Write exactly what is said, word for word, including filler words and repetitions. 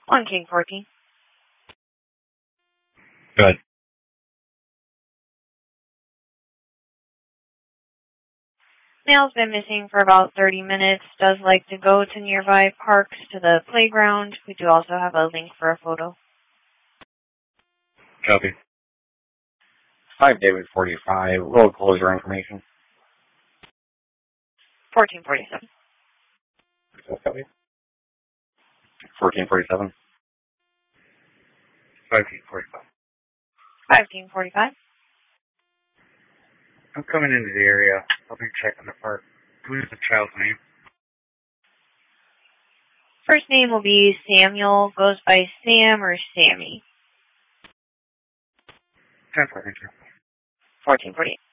One King fourteen. Good. Male's been missing for about thirty minutes. Does like to go to nearby parks to the playground. We do also have a link for a photo. Copy. five David forty-five, road closure information. fourteen forty-seven. Copy. fourteen forty-seven. fifteen forty-five. fifteen forty-five. I'm coming into the area. I'll be checking the park. Who's the child's name? First name will be Samuel. Goes by Sam or Sammy. ten fourteen. fourteen forty-eight.